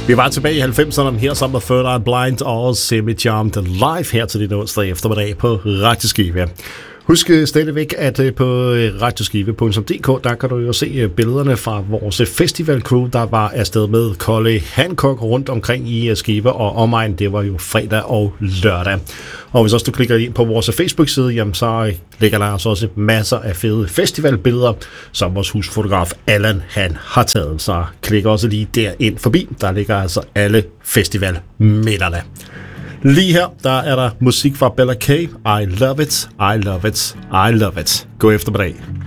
Vi var tilbage i 90'erne her sammen med Third Eye Blind og Semi Charmed live her til din onsdag eftermiddag på Radio Skive. Husk stadigvæk, at på radioskive.dk, der kan du jo se billederne fra vores festivalcrew, der var afsted med Collie Hancock rundt omkring i Skive og omegn. Det var jo fredag og lørdag. Og hvis også du klikker ind på vores Facebook-side, jamen så ligger der også masser af fede festivalbilleder, som vores husfotograf Allan han har taget. Så klik også lige derind forbi. Der ligger altså alle festivalmidlerne. Lige her, der er der musik fra Bella K. I love it, I love it, I love it. God eftermiddag.